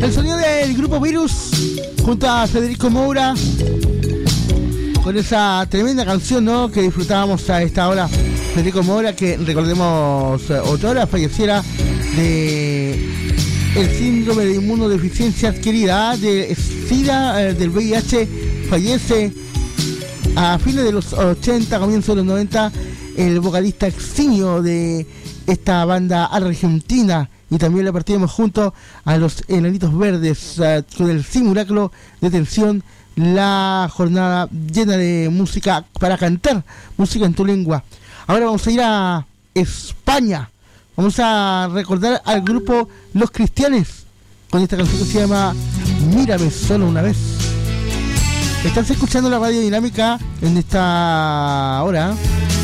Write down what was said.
El sonido del grupo Virus junto a Federico Moura con esa tremenda canción, ¿no?, que disfrutábamos a esta hora. Federico Moura, que recordemos otrora falleciera de el síndrome de inmunodeficiencia adquirida de SIDA, del VIH. Fallece a fines de los 80, comienzos de los 90, el vocalista eximio de esta banda argentina. Y también le partimos junto a los Enanitos Verdes con el simulacro de tensión, la jornada llena de música para cantar, música en tu lengua. Ahora vamos a ir a España. Vamos a recordar al grupo Los Cristianes con esta canción que se llama Mírame solo una vez. Estás escuchando la Radio Dinámica en esta hora.